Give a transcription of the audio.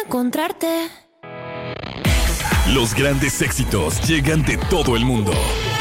encontrarte. Los grandes éxitos llegan de todo el mundo.